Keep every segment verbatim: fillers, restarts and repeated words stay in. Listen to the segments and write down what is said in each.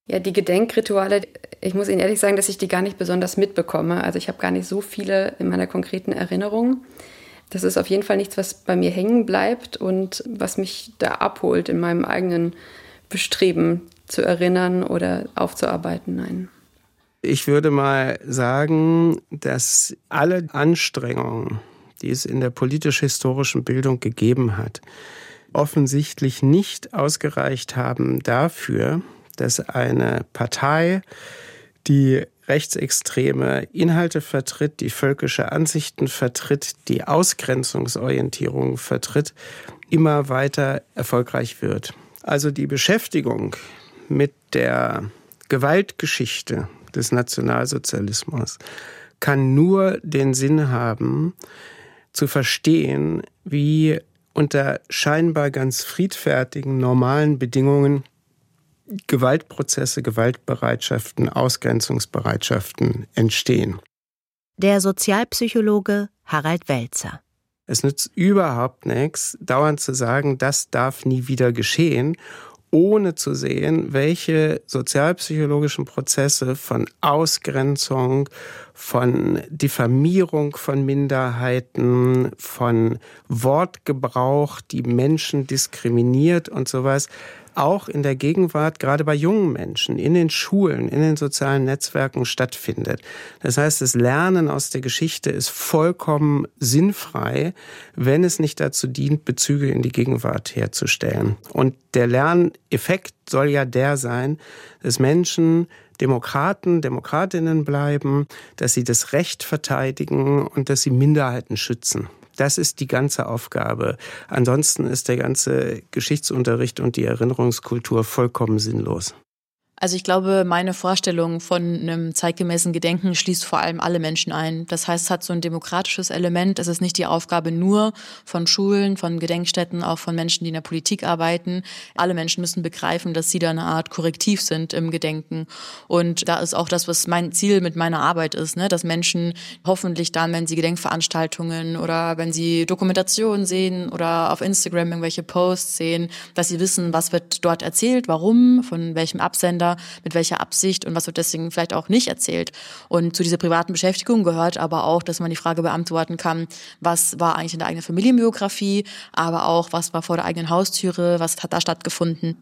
Ja, die Gedenkrituale, ich muss Ihnen ehrlich sagen, dass ich die gar nicht besonders mitbekomme. Also ich habe gar nicht so viele in meiner konkreten Erinnerung. Das ist auf jeden Fall nichts, was bei mir hängen bleibt und was mich da abholt in meinem eigenen Bestreben zu erinnern oder aufzuarbeiten. Nein. Ich würde mal sagen, dass alle Anstrengungen, die es in der politisch-historischen Bildung gegeben hat, offensichtlich nicht ausgereicht haben dafür, dass eine Partei, die rechtsextreme Inhalte vertritt, die völkische Ansichten vertritt, die Ausgrenzungsorientierung vertritt, immer weiter erfolgreich wird. Also die Beschäftigung mit der Gewaltgeschichte des Nationalsozialismus kann nur den Sinn haben, zu verstehen, wie unter scheinbar ganz friedfertigen, normalen Bedingungen Gewaltprozesse, Gewaltbereitschaften, Ausgrenzungsbereitschaften entstehen. Der Sozialpsychologe Harald Welzer. Es nützt überhaupt nichts, dauernd zu sagen, das darf nie wieder geschehen, ohne zu sehen, welche sozialpsychologischen Prozesse von Ausgrenzung, von Diffamierung von Minderheiten, von Wortgebrauch, die Menschen diskriminiert und sowas, auch in der Gegenwart, gerade bei jungen Menschen, in den Schulen, in den sozialen Netzwerken stattfindet. Das heißt, das Lernen aus der Geschichte ist vollkommen sinnfrei, wenn es nicht dazu dient, Bezüge in die Gegenwart herzustellen. Und der Lerneffekt soll ja der sein, dass Menschen Demokraten, Demokratinnen bleiben, dass sie das Recht verteidigen und dass sie Minderheiten schützen. Das ist die ganze Aufgabe. Ansonsten ist der ganze Geschichtsunterricht und die Erinnerungskultur vollkommen sinnlos. Also ich glaube, meine Vorstellung von einem zeitgemäßen Gedenken schließt vor allem alle Menschen ein. Das heißt, es hat so ein demokratisches Element. Es ist nicht die Aufgabe nur von Schulen, von Gedenkstätten, auch von Menschen, die in der Politik arbeiten. Alle Menschen müssen begreifen, dass sie da eine Art Korrektiv sind im Gedenken. Und da ist auch das, was mein Ziel mit meiner Arbeit ist, ne? Dass Menschen hoffentlich dann, wenn sie Gedenkveranstaltungen oder wenn sie Dokumentationen sehen oder auf Instagram irgendwelche Posts sehen, dass sie wissen, was wird dort erzählt, warum, von welchem Absender, mit welcher Absicht und was wird deswegen vielleicht auch nicht erzählt. Und zu dieser privaten Beschäftigung gehört aber auch, dass man die Frage beantworten kann, was war eigentlich in der eigenen Familienbiografie, aber auch, was war vor der eigenen Haustüre, was hat da stattgefunden.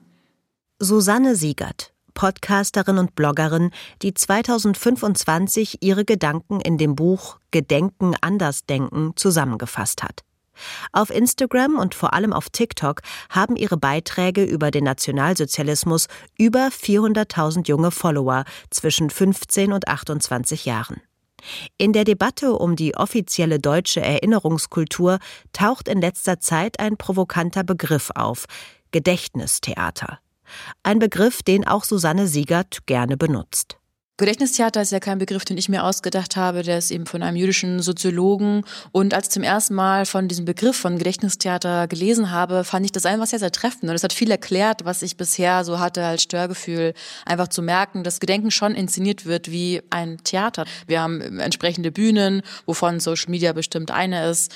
Susanne Siegert, Podcasterin und Bloggerin, die zweitausendfünfundzwanzig ihre Gedanken in dem Buch Gedenken, Andersdenken zusammengefasst hat. Auf Instagram und vor allem auf TikTok haben ihre Beiträge über den Nationalsozialismus über vierhunderttausend junge Follower zwischen fünfzehn und achtundzwanzig Jahren. In der Debatte um die offizielle deutsche Erinnerungskultur taucht in letzter Zeit ein provokanter Begriff auf: Gedächtnistheater. Ein Begriff, den auch Susanne Siegert gerne benutzt. Gedächtnistheater ist ja kein Begriff, den ich mir ausgedacht habe, der ist eben von einem jüdischen Soziologen. Und als ich zum ersten Mal von diesem Begriff von Gedächtnistheater gelesen habe, fand ich das einfach sehr, sehr treffend. Und es hat viel erklärt, was ich bisher so hatte als Störgefühl. Einfach zu merken, dass Gedenken schon inszeniert wird wie ein Theater. Wir haben entsprechende Bühnen, wovon Social Media bestimmt eine ist.